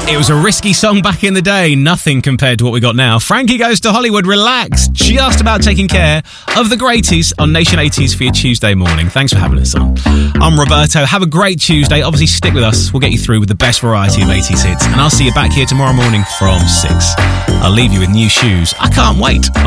It was a risky song back in the day, nothing compared to what we got now. Frankie Goes to Hollywood, relax, just about taking care of the greaties on Nation 80s for your Tuesday morning. Thanks for having us on. I'm Roberto. Have a great Tuesday. Obviously, stick with us. We'll get you through with the best variety of 80s hits. And I'll see you back here tomorrow morning from 6. I'll leave you with New Shoes. I can't wait.